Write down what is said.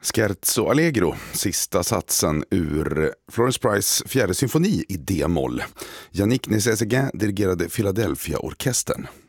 Scherzo Allegro, sista satsen ur Florence Price fjärde symfoni i D-moll. Yannick Nézet-Séguin dirigerade Philadelphia-orkestern.